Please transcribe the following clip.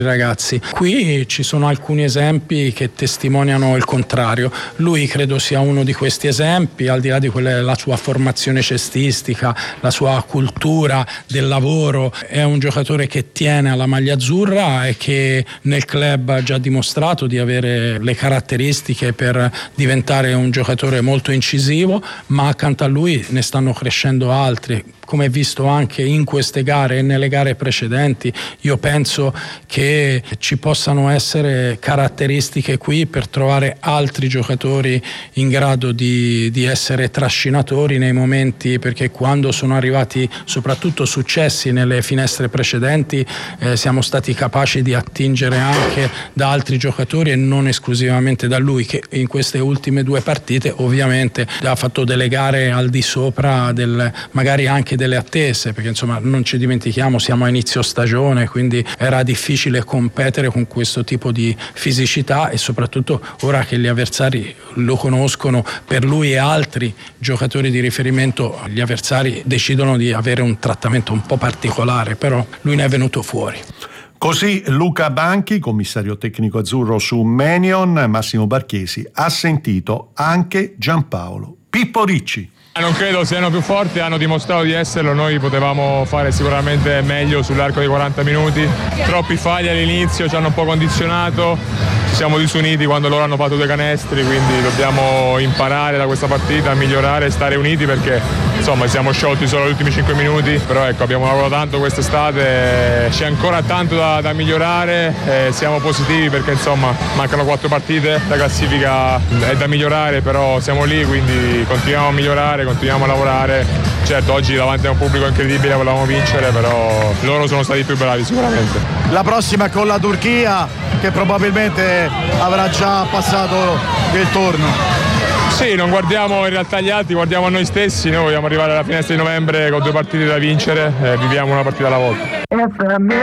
ragazzi. Qui ci sono alcuni esempi che testimoniano il contrario. Lui credo sia uno di questi esempi, al di là di la sua formazione cestistica, la sua cultura del lavoro. È un giocatore che tiene alla maglia azzurra e che nel club ha già dimostrato di avere le caratteristiche per diventare un giocatore molto incisivo, ma accanto a lui ne stanno crescendo altri, come visto anche in queste gare e nelle gare precedenti. Io penso che ci possano essere caratteristiche qui per trovare altri giocatori in grado di essere trascinatori nei momenti, perché quando sono arrivati soprattutto successi nelle finestre precedenti siamo stati capaci di attingere anche da altri giocatori e non esclusivamente da lui, che in queste ultime 2 partite ovviamente ha fatto delle gare al di sopra magari anche delle attese, perché insomma non ci dimentichiamo, siamo a inizio stagione, quindi era difficile competere con questo tipo di fisicità, e soprattutto ora che gli avversari lo conoscono, per lui e altri giocatori di riferimento, gli avversari decidono di avere un trattamento un po' particolare, però lui ne è venuto fuori. Così Luca Banchi, commissario tecnico azzurro su Menion. Massimo Barchesi ha sentito anche Giampaolo Pippo Ricci. Non credo siano più forti, hanno dimostrato di esserlo. Noi potevamo fare sicuramente meglio sull'arco dei 40 minuti. Troppi falli all'inizio ci hanno un po' condizionato. Ci siamo disuniti quando loro hanno fatto 2 canestri, quindi dobbiamo imparare da questa partita a migliorare e stare uniti, perché insomma siamo sciolti solo negli ultimi 5 minuti. Però ecco, abbiamo lavorato tanto quest'estate, c'è ancora tanto da migliorare, siamo positivi perché insomma mancano 4 partite, la classifica è da migliorare, però siamo lì, quindi continuiamo a migliorare, continuiamo a lavorare. Certo, oggi davanti a un pubblico incredibile volevamo vincere, però loro sono stati più bravi sicuramente. La prossima con la Turchia, che probabilmente avrà già passato il turno. Sì, non guardiamo in realtà gli altri, guardiamo a noi stessi. Noi vogliamo arrivare alla finestra di novembre con 2 partite da vincere, viviamo una partita alla volta.